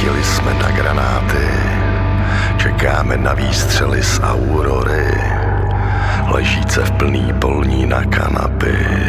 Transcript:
Nahleděli jsme na granáty, čekáme na výstřely z Aurory, ležíce v plný polní na kanapy.